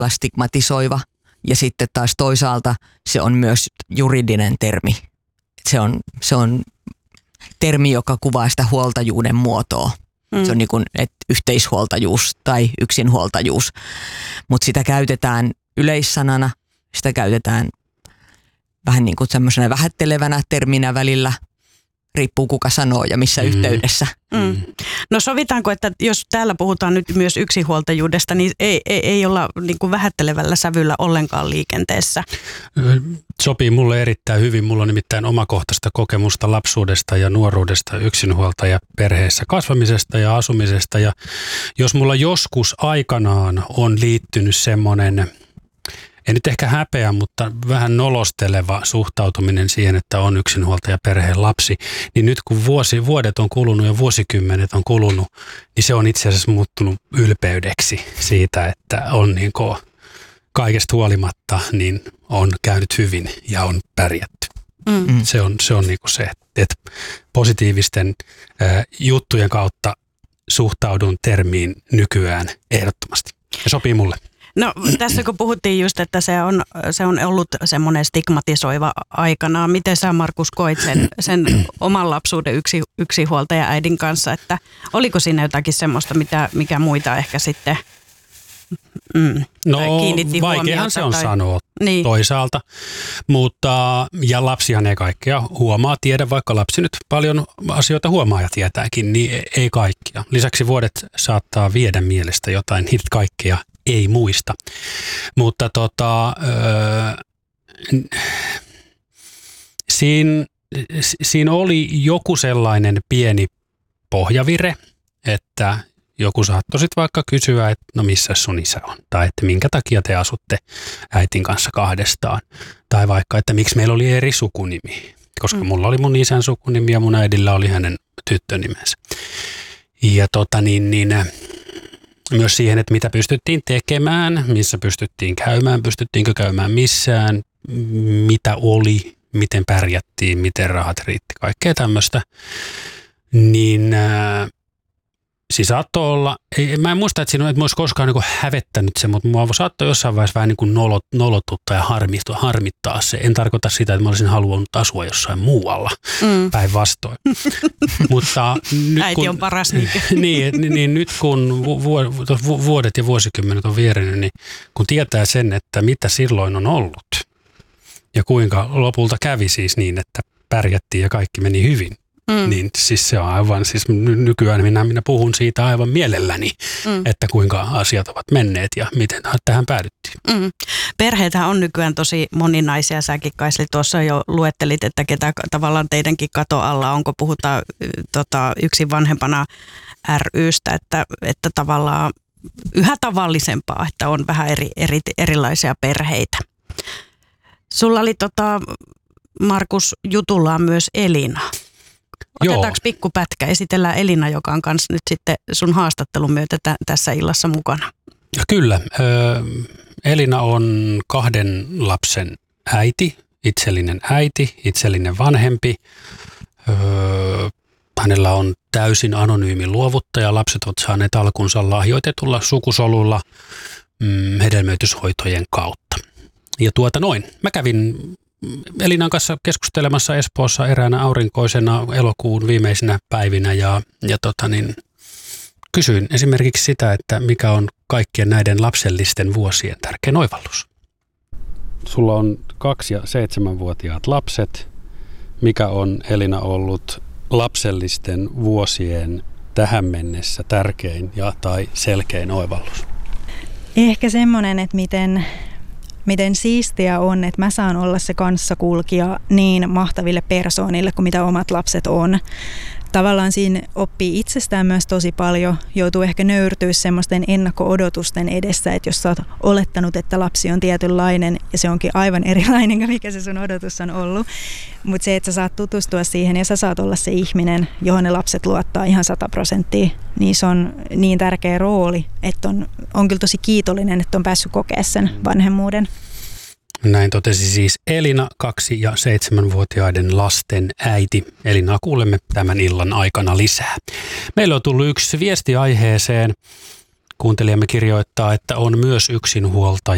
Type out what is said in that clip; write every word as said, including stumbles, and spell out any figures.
stigmatisoiva ja sitten taas toisaalta se on myös juridinen termi. Se on, se on termi, joka kuvaa sitä huoltajuuden muotoa. Mm. Se on niin kuin, että yhteishuoltajuus tai yksinhuoltajuus, mutta sitä käytetään yleissanana, sitä käytetään vähän niin kuin semmoisena vähättelevänä terminä välillä, riippuu kuka sanoo ja missä mm. yhteydessä. Mm. No sovitaanko, että jos täällä puhutaan nyt myös yksinhuoltajuudesta, niin ei, ei, ei olla niin kuin vähättelevällä sävyllä ollenkaan liikenteessä? Sopii mulle erittäin hyvin. Mulla on nimittäin omakohtaista kokemusta lapsuudesta ja nuoruudesta, yksinhuoltaja perheessä kasvamisesta ja asumisesta. Ja jos mulla joskus aikanaan on liittynyt semmoinen, ei nyt ehkä häpeä, mutta vähän nolosteleva suhtautuminen siihen, että on yksinhuoltaja perheen lapsi, niin nyt kun vuosi, vuodet on kulunut ja vuosikymmenet on kulunut, niin se on itse asiassa muuttunut ylpeydeksi siitä, että on niin kuin kaikesta huolimatta niin on käynyt hyvin ja on pärjätty. Mm. Se on, se on niin kuin se, että positiivisten äh, juttujen kautta suhtaudun termiin nykyään ehdottomasti. Ja sopii mulle. No tässä kun puhuttiin just, että se on, se on ollut semmoinen stigmatisoiva aikanaan. Miten sä, Markus, koit sen, sen oman lapsuuden yksi, yksinhuoltaja äidin kanssa, että oliko siinä jotakin semmoista, mitä, mikä muita ehkä sitten mm, no, kiinnitti huomiota? Vaikeahan se on tai sanoa niin. toisaalta, mutta ja lapsihan ei kaikkea huomaa, tiedä, vaikka lapsi nyt paljon asioita huomaa ja tietääkin, niin ei kaikkia. Lisäksi vuodet saattaa viedä mielestä jotain, niitä kaikkea ei muista, mutta tota, öö, siinä, siinä oli joku sellainen pieni pohjavire, että joku saattoi sitten vaikka kysyä, että no missä sun isä on, tai että minkä takia te asutte äitin kanssa kahdestaan, tai vaikka, että miksi meillä oli eri sukunimi, koska mm. mulla oli mun isän sukunimi ja mun äidillä oli hänen tyttönimensä. Ja tota niin, niin myös siihen, että mitä pystyttiin tekemään, missä pystyttiin käymään, pystyttiinkö käymään missään, mitä oli, miten pärjättiin, miten rahat riitti, kaikkea tämmöistä. Niin äh, siis saattoi olla, ei, mä en muista, että siinä että mä olisi koskaan niin kuin hävettänyt se, mutta mua saattoi jossain vaiheessa vähän niin kuin nolot, nolotuttaa ja harmittaa, harmittaa se. En tarkoita sitä, että mä olisin halunnut asua jossain muualla, mm. päinvastoin. Mutta nyt äiti kun, on paras niin, niin, niin nyt kun vu, vuodet ja vuosikymmenet on vierennyt, niin kun tietää sen, että mitä silloin on ollut ja kuinka lopulta kävi siis niin, että pärjättiin ja kaikki meni hyvin. Mm. Niin siis se on aivan, siis nykyään minä, minä puhun siitä aivan mielelläni, mm. että kuinka asiat ovat menneet ja miten tähän päädyttiin. Mm. Perheethän on nykyään tosi moninaisia. Säkin, Kaisli, tuossa jo luettelit, että ketä tavallaan teidänkin kato alla, onko puhutaan tota, yksin vanhempana ry:stä, että, että tavallaan yhä tavallisempaa, että on vähän eri, eri, erilaisia perheitä. Sulla oli tota, Markus, jutullaan myös Elina. Otetaanko pikkupätkä? Esitellään Elina, joka on kanssa nyt sitten sun haastattelun myötä t- tässä illassa mukana. Kyllä. Elina on kahden lapsen äiti, itsellinen äiti, itsellinen vanhempi. Hänellä on täysin anonyymi luovuttaja. Lapset ovat saaneet alkunsa lahjoitetulla sukusolulla hedelmöityshoitojen kautta. Ja tuota noin. Mä kävin Elinan kanssa keskustelemassa Espoossa eräänä aurinkoisena elokuun viimeisinä päivinä ja, ja tota niin, kysyin esimerkiksi sitä, että mikä on kaikkien näiden lapsellisten vuosien tärkein oivallus. Sulla on kaksi- ja seitsemänvuotiaat lapset. Mikä on, Elina, ollut lapsellisten vuosien tähän mennessä tärkein ja tai selkein oivallus? Ehkä semmoinen, että miten... Miten siistiä on, että mä saan olla se kanssakulkija niin mahtaville persoonille kuin mitä omat lapset on. Tavallaan siinä oppii itsestään myös tosi paljon, joutuu ehkä nöyrtyä semmoisten ennakko-odotusten edessä, että jos sä oot olettanut, että lapsi on tietynlainen ja se onkin aivan erilainen kuin mikä se sun odotus on ollut. Mutta se, että sä saat tutustua siihen ja sä saat olla se ihminen, johon ne lapset luottaa ihan sata prosenttia, niin se on niin tärkeä rooli, että on, on kyllä tosi kiitollinen, että on päässyt kokea sen vanhemmuuden. Näin totesi siis Elina, kaksi- ja seitsemänvuotiaiden lasten äiti. Elinaa kuulemme tämän illan aikana lisää. Meillä on tullut yksi viesti aiheeseen. Kuuntelijamme kirjoittaa, että on myös yksinhuoltaja